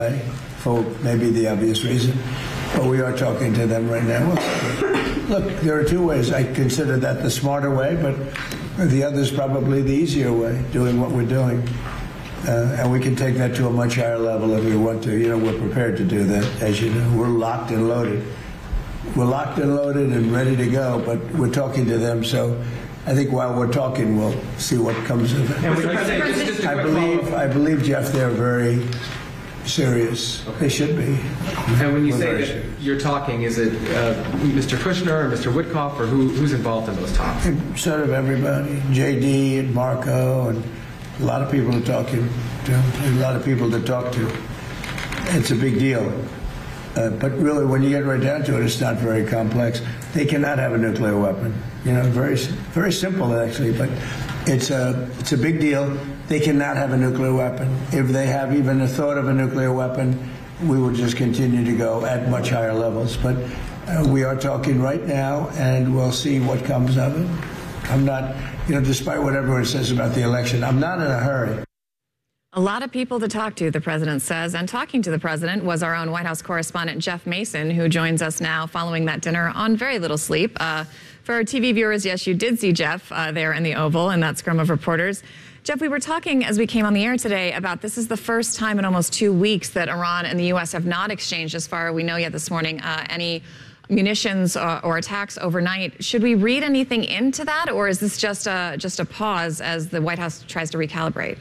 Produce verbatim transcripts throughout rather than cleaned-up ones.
for maybe the obvious reason, but we are talking to them right now. Look, there are two ways. I consider that the smarter way, but the other is probably the easier way, doing what we're doing. Uh, and we can take that to a much higher level if we want to. You know, we're prepared to do that, as you know. We're locked and loaded. We're locked and loaded and ready to go, but we're talking to them, so I think while we're talking, we'll see what comes of it. And Mister President, just, just a I quick believe, follow-up. I believe, Jeff, they're very serious. Okay. They should be. And when you We're say very that serious. you're talking, is it uh, Mister Kushner or Mister Witkoff, or who, who's involved in those talks? Sort of everybody, J D and Marco, and a lot of people to talk to, a lot of people to talk to. It's a big deal. Uh, but really, when you get right down to it, it's not very complex. They cannot have a nuclear weapon. You know, very, very simple actually. But it's a, it's a big deal. They cannot have a nuclear weapon. If they have even a thought of a nuclear weapon, we will just continue to go at much higher levels. But uh, we are talking right now, and we'll see what comes of it. I'm not, you know, despite what everyone says about the election, I'm not in a hurry. A lot of people to talk to, the president says, and talking to the president was our own White House correspondent Jeff Mason, who joins us now following that dinner on very little sleep. Uh, for our T V viewers, yes, you did see Jeff uh, there in the Oval in that scrum of reporters. Jeff, we were talking as we came on the air today about this is the first time in almost two weeks that Iran and the U S have not exchanged, as far as we know yet this morning, uh, any munitions or, or attacks overnight. Should we read anything into that, or is this just a, just a pause as the White House tries to recalibrate?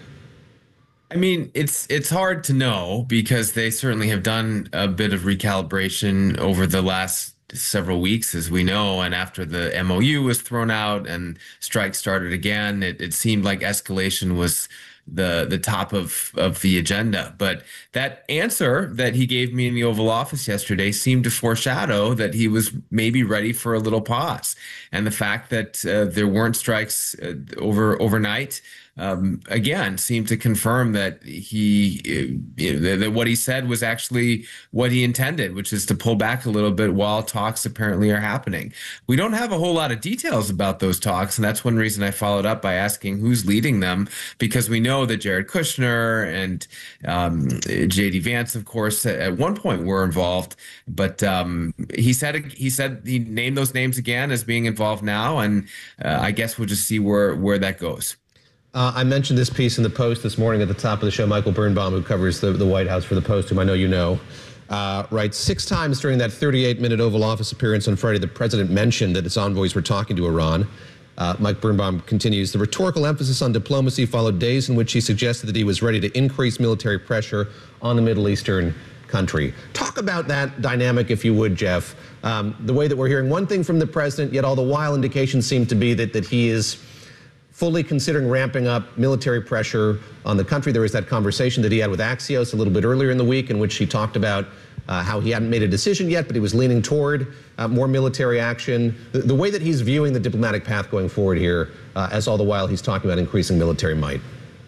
I mean, it's it's hard to know because they certainly have done a bit of recalibration over the last several weeks, as we know. And after the M O U was thrown out and strikes started again, it, it seemed like escalation was the the top of of the agenda. But that answer that he gave me in the Oval Office yesterday seemed to foreshadow that he was maybe ready for a little pause. And the fact that uh, there weren't strikes uh, over overnight Um, again, seemed to confirm that he, you know, that what he said was actually what he intended, which is to pull back a little bit while talks apparently are happening. We don't have a whole lot of details about those talks, and that's one reason I followed up by asking who's leading them, because we know that Jared Kushner and um, J D Vance, of course, at one point were involved, but um, he said he said he named those names again as being involved now, and uh, I guess we'll just see where where that goes. Uh, I mentioned this piece in the Post this morning at the top of the show. Michael Birnbaum, who covers the, the White House for the Post, whom I know you know, uh, writes, six times during that thirty-eight minute Oval Office appearance on Friday, the president mentioned that its envoys were talking to Iran. Uh, Mike Birnbaum continues, the rhetorical emphasis on diplomacy followed days in which he suggested that he was ready to increase military pressure on the Middle Eastern country. Talk about that dynamic, if you would, Jeff. Um, the way that we're hearing one thing from the president, yet all the while indications seem to be that, that he is fully considering ramping up military pressure on the country. There was that conversation that he had with Axios a little bit earlier in the week in which he talked about uh, how he hadn't made a decision yet, but he was leaning toward uh, more military action. The, the way that he's viewing the diplomatic path going forward here, uh, as all the while he's talking about increasing military might.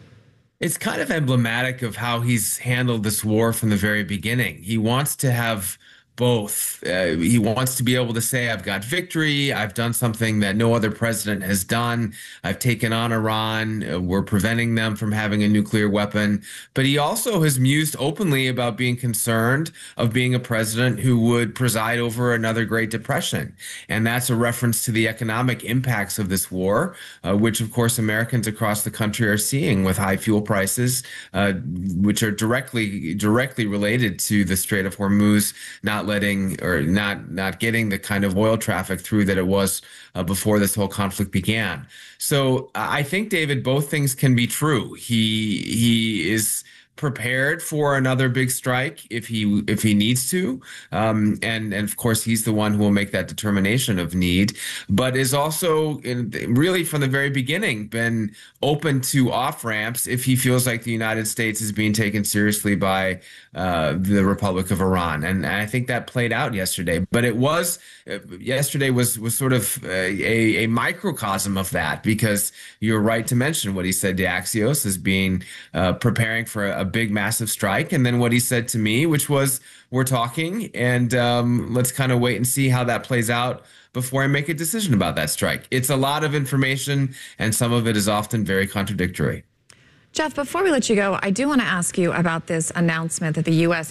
It's kind of emblematic of how he's handled this war from the very beginning. He wants to have both. Uh, he wants to be able to say, I've got victory. I've done something that no other president has done. I've taken on Iran. Uh, we're preventing them from having a nuclear weapon. But he also has mused openly about being concerned of being a president who would preside over another Great Depression. And that's a reference to the economic impacts of this war, uh, which, of course, Americans across the country are seeing with high fuel prices, uh, which are directly directly related to the Strait of Hormuz not letting or not not getting the kind of oil traffic through that it was uh, before this whole conflict began. So I think, David, both things can be true. He he is prepared for another big strike if he if he needs to, um, and and of course he's the one who will make that determination of need, but is also in, really from the very beginning been open to off ramps if he feels like the United States is being taken seriously by uh, the Republic of Iran, and I think that played out yesterday. But it was uh, yesterday was was sort of a, a microcosm of that, because you're right to mention what he said to Axios as being uh, preparing for a, a big, massive strike. And then what he said to me, which was, we're talking and um, let's kind of wait and see how that plays out before I make a decision about that strike. It's a lot of information, and some of it is often very contradictory. Jeff, before we let you go, I do want to ask you about this announcement that the U S